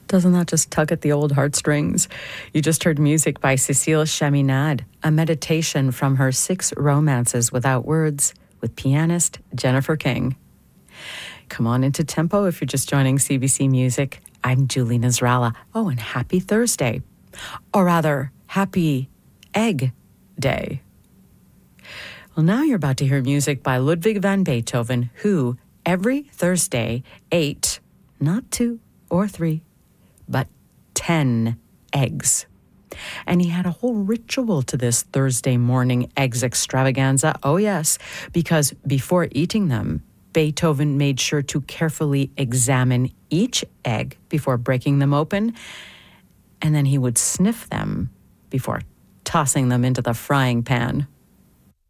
Doesn't that just tug at the old heartstrings? You just heard music by Cécile Chaminade, a meditation from her 6 Romances Without Words with pianist Jennifer King. Come on into tempo if you're just joining CBC Music. I'm Julie Nasrallah. Oh, and happy Thursday. Or rather, happy Egg Day. Well, now you're about to hear music by Ludwig van Beethoven, who every Thursday ate not 2 or 3, but 10 eggs. And he had a whole ritual to this Thursday morning eggs extravaganza. Oh, yes, because before eating them, Beethoven made sure to carefully examine each egg before breaking them open, and then he would sniff them before tossing them into the frying pan.